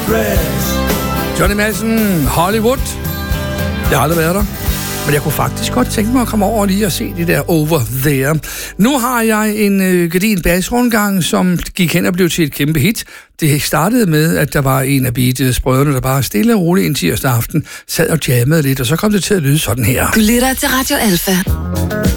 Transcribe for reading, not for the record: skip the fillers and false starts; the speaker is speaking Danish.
dress. Johnny Madsen, Hollywood. Jeg har aldrig været der. Men jeg kunne faktisk godt tænke mig at komme over lige og se det der Over There. Nu har jeg en gedigen basrundgang, som gik hen og blev til et kæmpe hit. Det startede med, at der var en af Beatles brødrene, der bare stille og roligt en tirsdag aften sad og jammede lidt, og så kom det til at lyde sådan her. Du lytter til Radio Alfa.